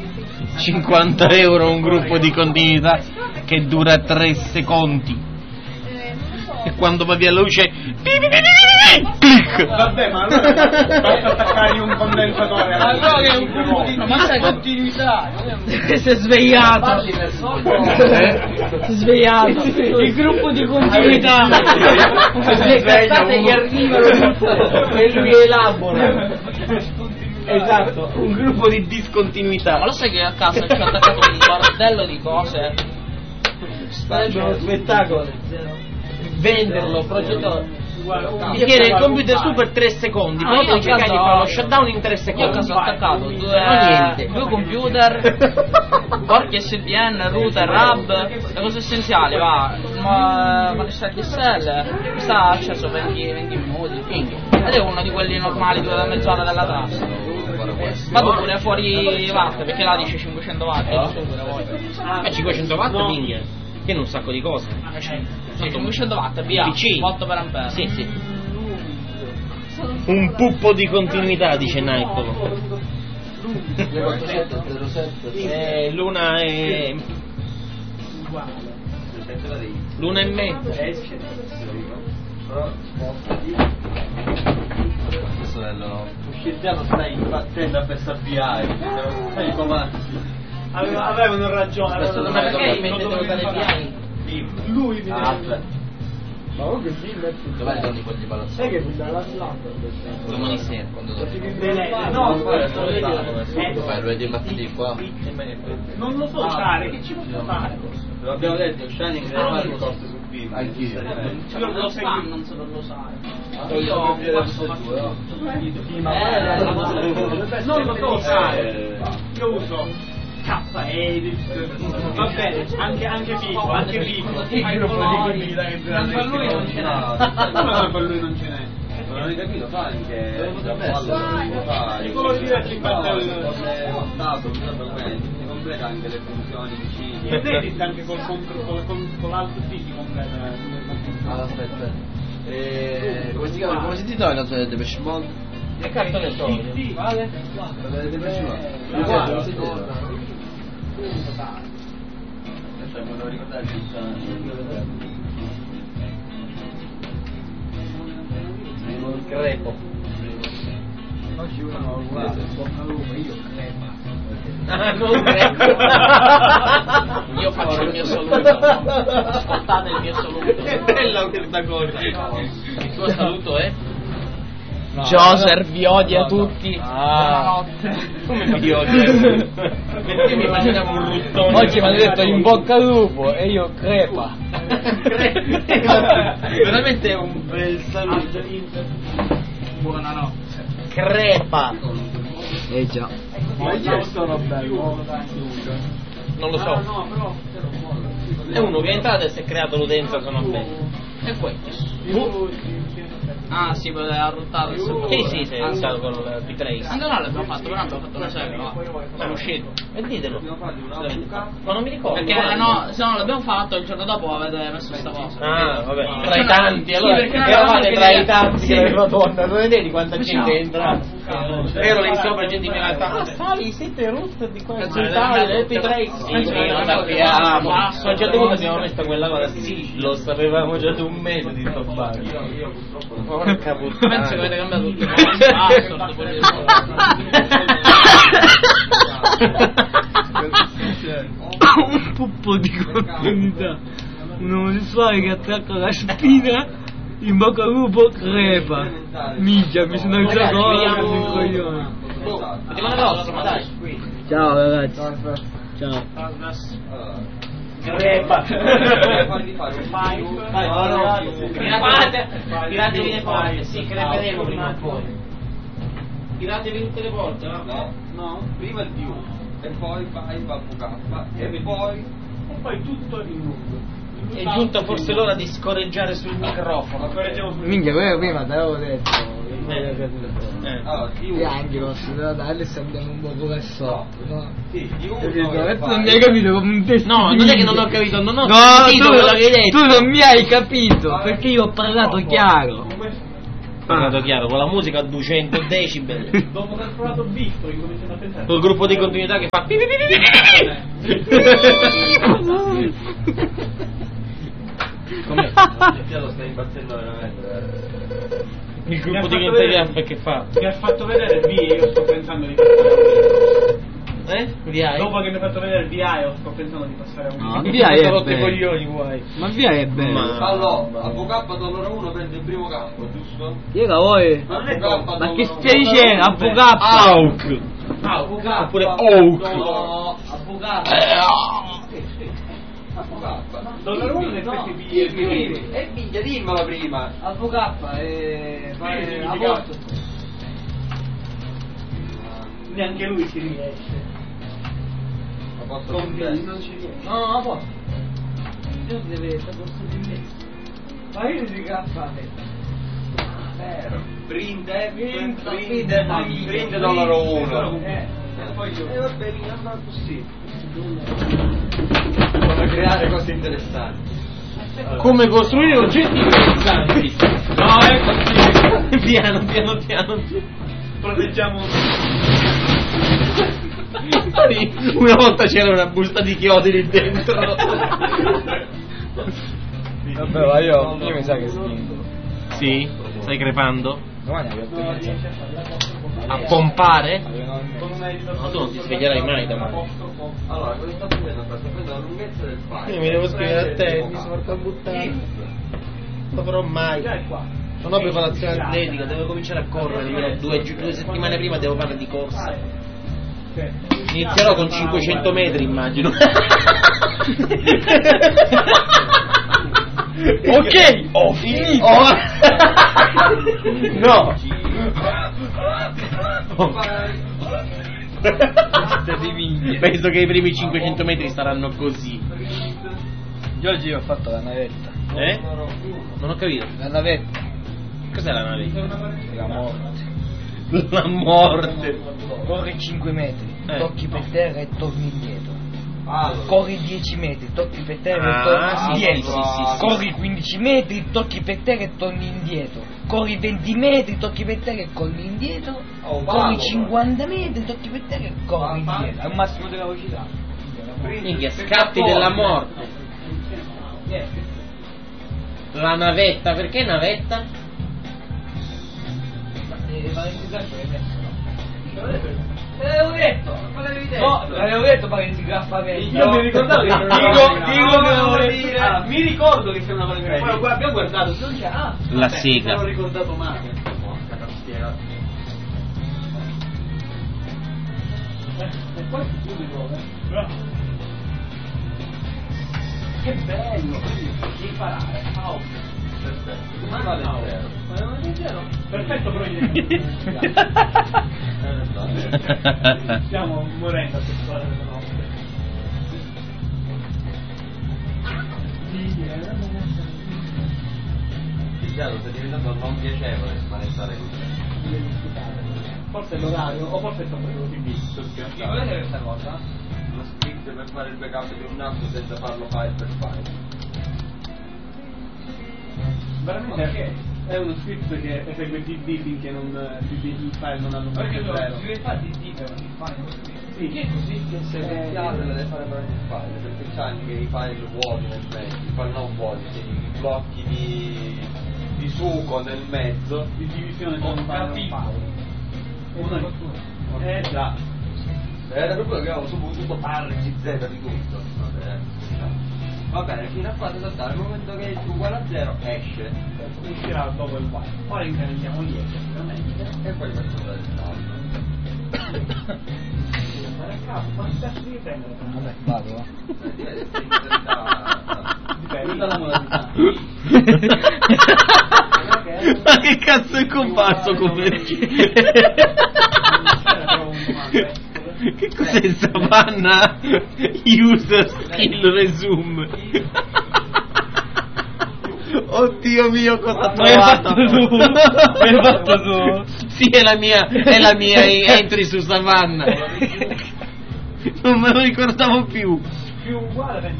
€50 un gruppo di continuità che dura 3 secondi. E quando va via la luce, clic. Vabbè, ma allora basta attaccare un condensatore. Allora è un gruppo di continuità. Si è svegliato. Si è svegliato. Il gruppo di continuità. Le cazzate gli arrivano e lui elabora. Esatto, un gruppo di discontinuità. Ma lo sai che a casa ci ha attaccato un bordello di cose? Sarebbe uno spettacolo. Venderlo, progetto. Ti chiede il computer su per 3 secondi, poi tu cercai di fare lo shutdown in 3 secondi. Io a casa ho attaccato due computer, porchi SDN, router, hub, le cose essenziali, ma sta DSL, mi sta acceso 20 minuti, ed è uno di quelli normali, 2 da mezz'ora della trassa. Vado pure fuori watt, perché là dice 500 watt, io so pure voi. 500 watt minchia, che un sacco di cose. Sì, 500 watt, via, PC. 8 per ampere. Sì. Un puppo di continuità, dice Nightcall. Luna è... Luna e mezzo. Scienziato stai imbattendo per sabbiare. Sai i comandi. Avevano ragione. Ma perché mettete a usare piani? Lui mi Ma comunque il film è tutto. Dov'è Donny con gli palazzi? Sai che mi dà la slap? Domani sera, quando no, fai lunedì martedì qua? non lo so usare, che ci posso fare? Lo abbiamo detto, Shining deve fare un corso sul film. Anch'io. Io non lo so, non so dove usare. Io Non lo so usare. Io uso va bene, anche Pico, anche Pico. Per lui non ce n'è. Come per lui non ce n'è? non hai capito, fa anche psicologia ci fa si completa anche le funzioni vicine. il Redis anche con l'altro T si completa. Aspetta, come si chiama? Come si intitola la sua Depeche Mode? Che cazzo ne so? Sì, vale? Depeche Mode. Volevo ricordare il crepo. Oggi uno guarda il bocca al lupo, io crepa. Non crepo. Io faccio il mio saluto. Ascoltate il mio saluto. È bella questa cosa. Il tuo saluto è? Joser vi odia tutti. Come mi odia? Perché mi immaginavo un ruttone. Oggi mi hanno detto in bocca al lupo e io crepa. Veramente è un bel saluto. Buonanotte. Crepa. Già. Ma io sono bello. Non lo so. È uno che è entrato e si è creato l'utenza sono bello. E poi? Ah sì, poteva ruttare il Sì, sei iniziato con il P-Trace. Anche noi l'abbiamo fatto, però abbiamo fatto una serie, va. Sono uscito. E ditelo. Ma non mi ricordo. Perché no, se non l'abbiamo fatto il giorno dopo avete messo sta cosa. Ah, vabbè. No, Tra i tanti, allora. perché non Eravate eravamo tra i che- tanti sì. della rotonda, non vedi quanta gente è entrata? Ero lì sopra, gente mi ha Ah, sali, siete rotte di qua. Cazzo, Italia, il P-Trace. Sì, Sì, lo lo sappiamo. sappiamo. A un certo punto abbiamo messo quella cosa. Sì, lo sapevamo già da un mese di sto bar. Porca puttana. Penso che avete cambiato tutto il password pure Un puppo di continuità. Un omosessuale che attacca la spina in bocca al lupo crepa. Minchia, mi sono alzato ora con il coglione. settimana prossima, dai. Ciao ragazzi. Ciao. Crepa. farvi fare un Tiratevi le porte, sì, creperemo prima o poi. Tiratevi tutte le porte, no? No, prima il più e poi fai il VK e poi tutto in lungo. È giunta forse l'ora di scorreggiare sul microfono. Minchia, quello prima te l'avevo detto. allora E anche posso darle se andiamo un po' pure sotto, no? sì, Non mi hai capito come un testo. No, non è che non ho capito, non ho No, sentito quello che hai detto. tu non mi hai capito, perché io ho parlato chiaro. Parlato chiaro, con la musica a 200 decibel. Dopo che ho provato Bistro, incominciano a pensare. Col gruppo di continuità che fa. Come? Lo stai impazzendo veramente. Il gruppo di continuità che fa. Mi ha fatto vedere il VIA, io sto pensando di passare Via. dopo che mi ha fatto vedere il VIA, io sto pensando di passare a un No, via è rotto i bello. coglioni, guai. Ma via è bello. Allora, AVK $1 prende il primo campo, giusto? Io voi. Ma non è AVK Ma che $1. stai dicendo? AVK. Auk. AVK Oppure Oak. No, avvocato. $1 in effetti VIA. E minchia, dimmelo prima. Avvocato fare aborto. Neanche lui si riesce. Ma posso Con dire? non ci riesce. No, aborto. Io ti deve stare di me. Ma io ti cappate. Vero. Print Print $1. Poi io. Vabbè, mi sembra così. Per creare cose interessanti. Come costruire oggetti interessanti. No, è così. Piano, piano, piano. Proteggiamo. Una volta c'era una busta di chiodi lì dentro. Vabbè, ma io mi sa che spingo. Sì? Stai crepando? Domani alle 8:30. A pompare? Alle 9:30. No, tu non ti sveglierai mai domani. Allora, cosa sto facendo? Sto prendendo la lunghezza del file. Io mi devo scrivere a te, mi sono portato a buttare. Non lo farò mai. Non ho preparazione atletica, devo cominciare a correre. Due settimane prima devo fare di corsa. Inizierò con 500 metri, immagino. Ok, ho finito. No. Penso che i primi 500 metri saranno così. Io oggi ho fatto la navetta. Eh? Non ho capito. La navetta. Cos'è la nave? La morte. La morte. Corri 5 metri, tocchi per terra e torni indietro. Allora. Corri 10 metri, tocchi per terra e Ah, torni sì, indietro. sì. Corri 15 metri, tocchi per terra e torni indietro. Corri 20 metri, tocchi per terra e corri indietro. Oh, Corri vago, 50 metri, tocchi per terra e corri indietro. Al massimo della velocità. Minchia, scatti della morte. La navetta, perché navetta? L'avevo detto, ma l'avevi detto. No, l'avevo detto ma che si graffa meglio. Io mi ricordavo che Dico che volevo dire. mi ricordo che c'è una valutazione. Poi abbiamo guardato, se non c'è. Ah, La vabbè, sega. mi ero ricordato male. Porca tastiera. E poi subito, che bello, devi parare. Perfetto. Ma vale zero. Perfetto, però stiamo morendo a quest'ora della notte. Chiaro, sta diventando non piacevole smanettare così. Forse è l'orario, o forse è stato venuto in visto. Mi volete questa cosa? Uno script per fare il backup di un app senza farlo file per file. Veramente è uno script che esegue DD finché il file non hanno Perché fatto zero. deve fare di per il file. Sì, Che è così? Che se iniziale le deve fare per il file, perché c'hai anche i file vuoti nel mezzo, i file non vuoti, i blocchi di sugo nel mezzo. di divisione Ho con capito. Già. Era proprio che avevo subito parli Z di tutto. Va bene, fino a quando saltare, nel momento che è uguale a 0 esce. Uscirà dopo il while. Ora incarichiamo 10 ovviamente. E poi faccio vedere il salto. Ma che cazzo devi prendere? Vabbè, vado, va. Dipende dalla modalità. Ma che cazzo è comparso come? Che cos'è Savanna? User skill resume. Oddio mio, cosa ha trovato? L'hai fatto tu? Sì, è la mia entry su Savanna. Non me lo ricordavo più. Più uguale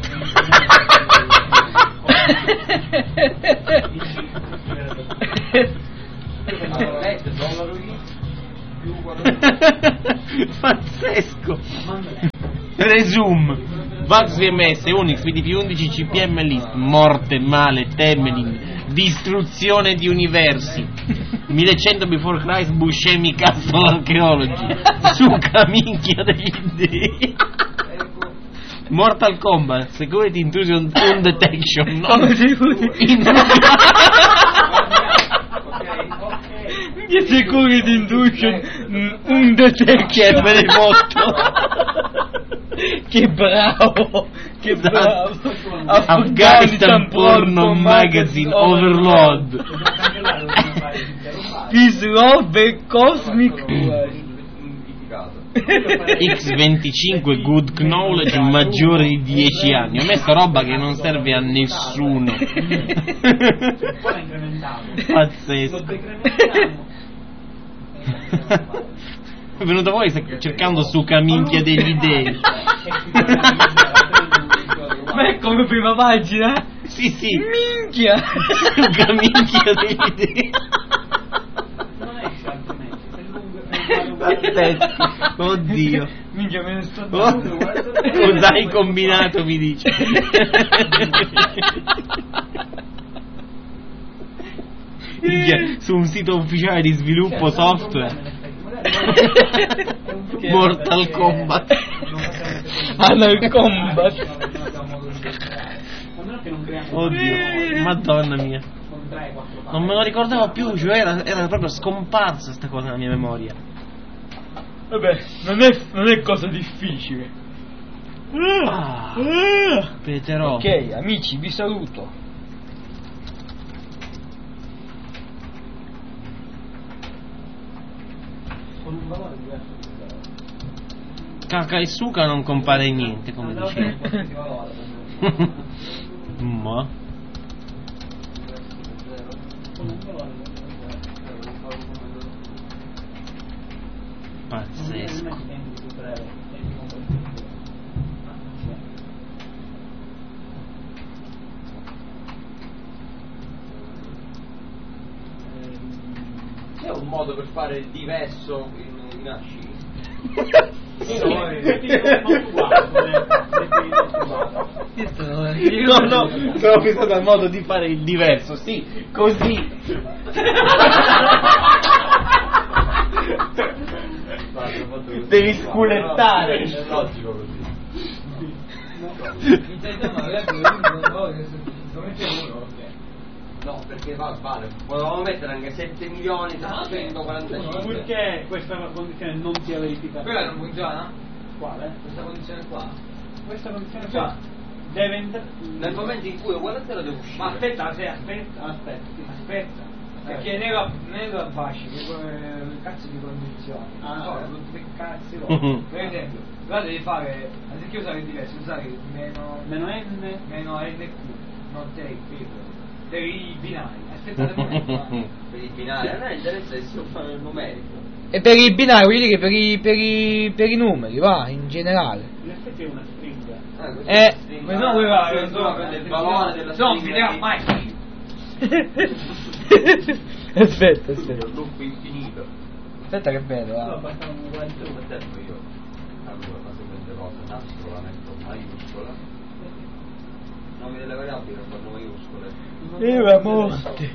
Pazzesco. Resume. Vax VMS, Unix, PDP11, CPM list, morte, male, Temeling, distruzione di universi, 1100 before Christ, Buscemi, Castle Archaeology, succa minchia degli dei. Mortal Kombat, Security Intrusion Detection, no? Security Intrusion Detection, me ne motto. Che bravo, che bravo. Afghanistan Porno Magazine Overload. Peace Love Cosmic X25 Good Knowledge maggiore di 10 anni. Ho messo roba che non serve a nessuno. Pazzesco. È venuto voi cercando succa minchia degli dei. Ma è come prima pagina? Sì, sì. Minchia. Succa minchia degli dei. Pazzesco. Oddio. Minchia, me ne sto dando. Cosa hai combinato, mi dice. Minchia, su un sito ufficiale di sviluppo software. Mortal Kombat. Anal Combat. Oddio, madonna mia. Non me lo ricordavo più, cioè era proprio scomparsa sta cosa nella mia memoria. Vabbè, non è cosa difficile. Peterò. Ok, amici, vi saluto. Caca e suca non compare niente, come dicevo. Ma pazzesco. C'è un modo per fare diverso in Asci? No, sono pensato al modo di fare il diverso, sì, così. Devi sculettare. È logico così. No, perché vale. Potevamo mettere anche 7 milioni 745. Perché questa condizione non sia verificata? Quella non funziona? Quale? Questa condizione qua? Questa condizione qua deve entrare. Nel momento in cui è uguale a 0 deve uscire. Ma aspetta, aspetta. Perché nero abbasci, che cazzo di condizioni. Ah, che cazzo vuoi? Per esempio, là devi fare, anziché usare il diverso, usare meno NQ, non take, per i binari. Aspettate un momento. Per i binari, a me interessa il suo numerico. E per i binari, vuol dire che per i numeri, va, in generale. In effetti è una stringa. Ma no, il valore della non stringa finirà mai. Aspetta. Il loop infinito. Aspetta che vedo, No, basta un uguale. Per tempo io. Allora, la seguente cosa, nastro la metto maiuscola. Nomi delle variabili non fanno maiuscole. La morte.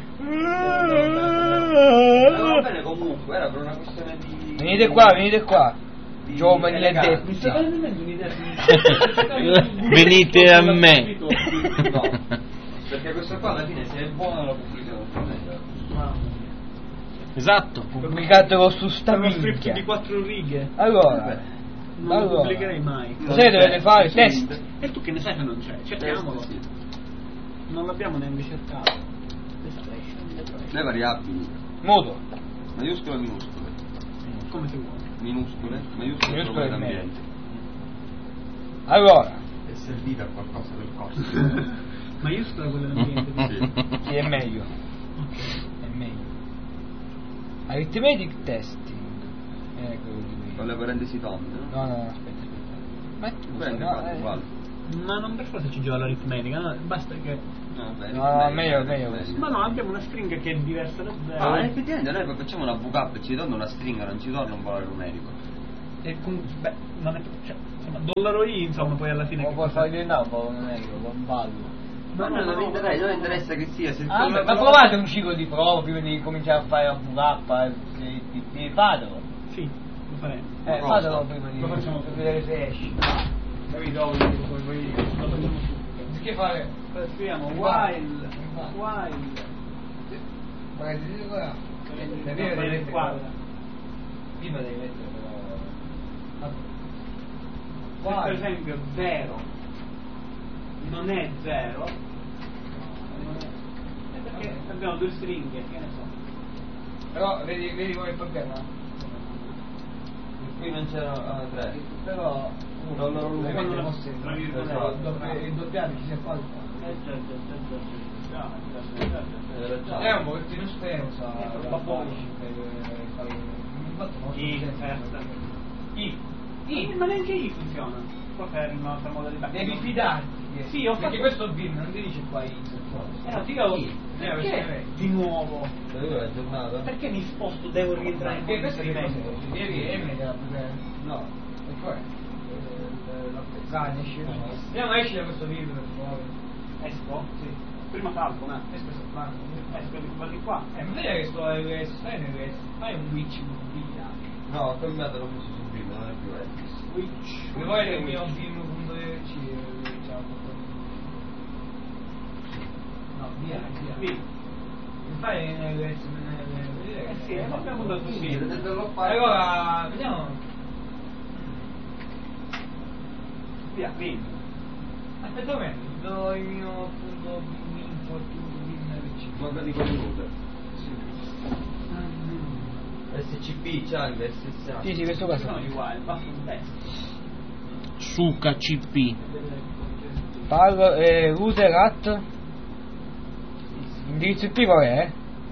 Va bene comunque, era per una questione di. Venite qua. Giovani e Mi sta detti. venendo un'idea. Venite a me. No, perché questo qua alla fine se è buono lo pubblichiamo. Esatto. Pubblicatelo su sta Uno script minchia. di 4 righe. Allora, Non lo pubblicherei mai. cos'è dovete fare? Test. E tu che ne sai che non c'è? Cerchiamolo. Non l'abbiamo neanche cercato. Le variabili. Muto. Maiuscole o minuscole? Come ti vuoi. Minuscole? Maiuscole Minuscole sono è meglio. l'ambiente. Allora, È servita a qualcosa del corso. Maiuscola quella dell'ambiente. chi è meglio? È meglio. Arithmetic testing. Quello di qui. Con le parentesi tonde, no? No, aspetta. Ma tu Prendi, no, fate uguale. Ma non per forza ci gioca l'aritmetica, no? Basta che... No, meglio. Ma no, abbiamo una stringa che è diversa da zero. Ah, effettivamente noi facciamo una VK, ci torna una stringa, non ci torna un valore numerico. E comunque, beh, non è... Cioè, insomma, dollaro I, insomma, poi alla fine... Lo puoi fare diventare un po' numerico, con ballo. Ma no, non interessa che sia. Se Ma provate un ciclo di prova prima di cominciare a fare la VK, fatelo. Sì, lo faremo. Fatelo prima di... Lo facciamo per vedere se esci. Capito? Poi lo facciamo subito. Che fare? Scriviamo while. Devi quadra. Prima devi mettere Se per esempio 0 non è 0, è perché abbiamo due stringhe, che ne so. Però vedi come è il problema? qui non c'era 3. Però uno non quando lo lo fosse tra virgolette, il doppiato ci si è fatto. È un pochettino sperosa la ma neanche I funziona. Qua per la nostra modalità. Devi fidarti. Sì, ho fatto... Perché questo film non ti dice qua I. Perché di nuovo? la giornata? Perché mi sposto, devo rientrare in Perché questo riferimento? No, e poi dai, esci. Andiamo, esci da questo video per favore. Esco? Sì. Prima salvo, no? Esco di qua. Ma vedere che sto fai un witch via. No, ho cambiato, l'ho messo su prima, non è più Elvis. Witch. Se vuoi che un film.c no, via. Fai sì, abbiamo dato sì. Allora, vediamo. Via, via. Aspetta un momento, do il mio punto Guarda di computer. SCP, Charlie, SSA. Sì, questo qua Sono uguali, basta un testo. Suca CP. router at indirizzo IP qual è?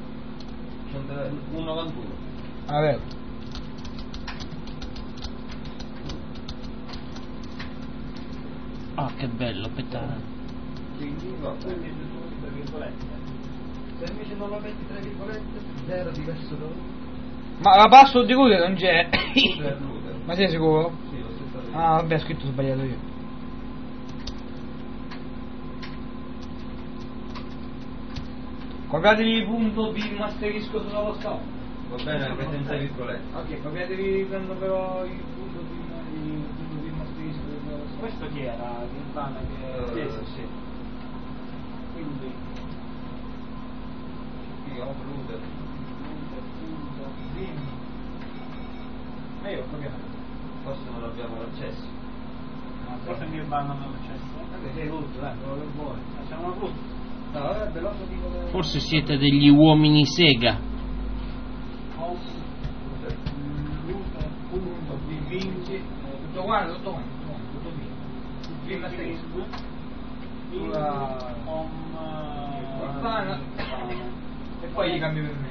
191. Ah, vero. Ah, che bello, aspetta. Quindi va bene. Se invece non lo metti tra virgolette, 0 diverso da 1. Ma la password di router non c'è. Router. Ma sei sicuro? Sì, lo stesso. Ah, vabbè, ho scritto sbagliato io. Copiatevi punto bin asterisco sulla vostra home. Va bene, anche senza virgolette. Ok, copiatevi prendo però il punto bin asterisco sulla vostra home. Questo chi era? Nirvana che... Sì. Quindi... Qui ho router. Bin. Ma io ho copiato. Forse non abbiamo l'accesso. Forse Nirvana non c'è. Vabbè, sei tutto, dai, quello che vuoi. Facciamo una root. No, vabbè, veloce dico che... Forse siete degli uomini sega. Punto B20 tutto uguale, tutto bene. Bin asterisco. Sulla... Nirvana. E poi gli cambio per me.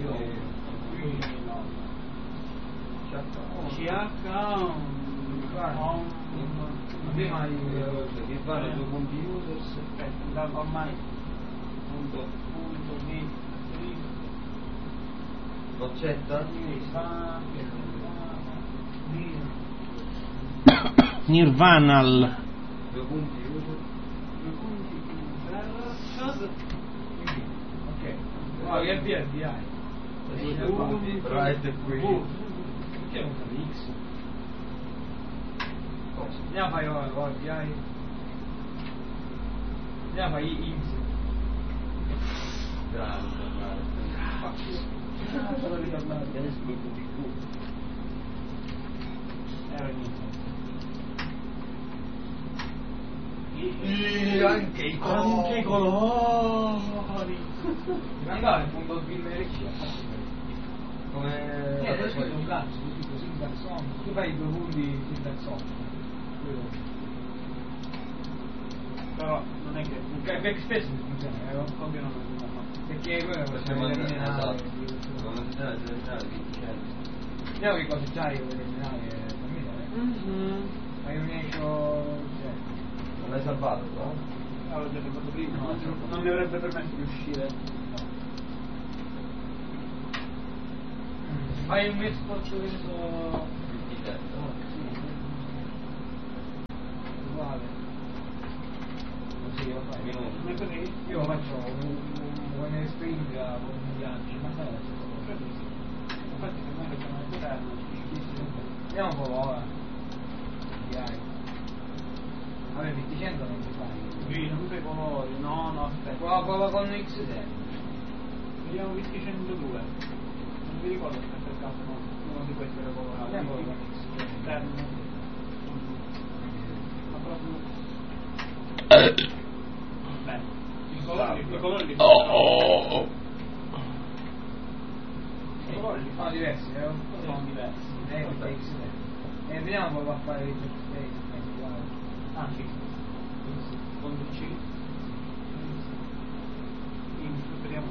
Prima che fanno 2 punti users. Ormai Punto B Boccetta. Nirvanal. 2 punti user. Ok. No, che FBI. Però è qui. Perché non fa X? Cosa? Andiamo a fare FBI. Andiamo a fare X. Grande. Adesso mi punti Q. era inizio. Anche i colori. Andare il punto film come adesso è un cazzo, così un cazzone. Tu fai i 2 punti sul cazzone. Però non è che Perché spesso non funziona, copiano perché quello possiamo possiamo eliminare. esatto. Non esitate eliminare Vediamo che cosa c'hai per eliminare. Fammi vedere. Fai un escio. come salvato, no? L'ho già fatto prima, non mi avrebbe permesso di uscire. Fai un export questo uguale. Così io faccio. Io faccio un string con un bianchi, ma sai la stessa cosa. Infatti se noi facciamo il governo Andiamo un po' ora. Vabbè, 2100 non si fai. Sì, non usa i colori, no, aspetta. Prova con XD. Vediamo whisky 102. Non vi ricordo se per caso uno di questi era colorato. Andiamo con XD. Esterno. Ma proprio. Beh, i colori li Sono diversi, sono diversi. XD. E vediamo come va a fare il space. Ah, sì. Con il C. Speriamo.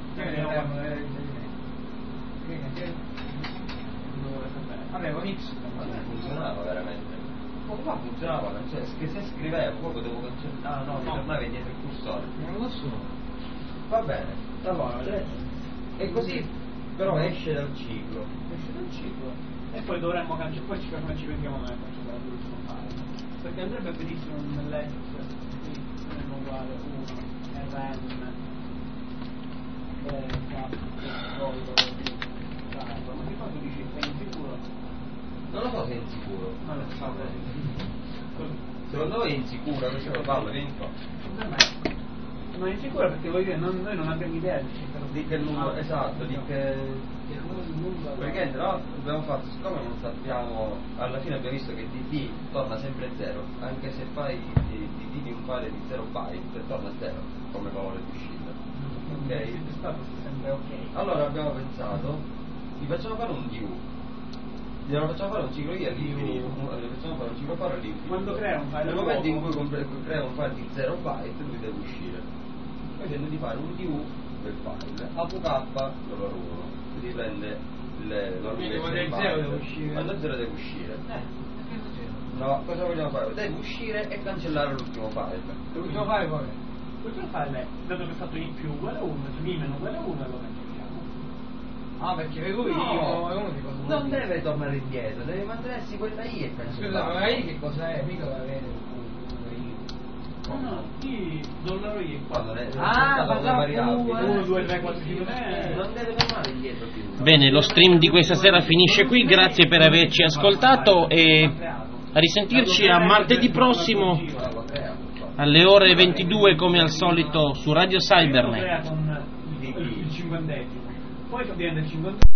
Vabbè, con X. Ma non funzionava veramente. Poco fa funzionava, cioè che se scrivevo poi potevo cancellare. Ah no, mi tornava indietro il cursore. Non lo so. Va bene, e così però esce dal ciclo. E poi dovremmo cancellare, poi ci pensiamo noi a cancellare l'ultimo file. Perché andrebbe benissimo nell'ex, non è uguale 1, rm, ma che cosa dici? Sei insicuro? Non lo so se è insicuro. Non lo so. Secondo voi è insicura questa cosa? Vieni qua. Ma è insicuro perché voglio dire, noi non abbiamo idea Di che numero, esatto, di che... Perché no? Abbiamo fatto, siccome non sappiamo, alla fine abbiamo visto che dd torna sempre 0, anche se fai dd di un file di 0 byte, torna 0 come valore di uscita. Ok? Allora abbiamo pensato, gli facciamo fare un DU. Glielo facciamo fare un ciclo io all'infinito, gli facciamo fare un ciclo fare all'infinito. Quando crea un file nel momento in cui crea un file di 0 byte lui deve uscire. Poi tende di fare un DU del file, AVK lo 1, quindi prende le lunghezze del file. Quando 0 deve uscire. No, cosa vogliamo fare? Deve uscire e cancellare l'ultimo file. L'ultimo file poi? L'ultimo file è, dato che è stato i più uguale a 1, i meno uguale a 1 e lo cancelliamo. Ah, perché per cui non deve tornare indietro, deve mantenersi quella I e cancellare. Scusa, ma I che cos'è? Mica va bene No, I, dollaro I. Quando ne variabile 1, 2, 3, 4, 5, 6. non deve tornare indietro più. Bene, lo stream di questa sera finisce qui, grazie per averci ascoltato e a risentirci a martedì prossimo alle ore 22 come al solito su Radio Cybernet. Con il 50°. Poi diventa il 50°.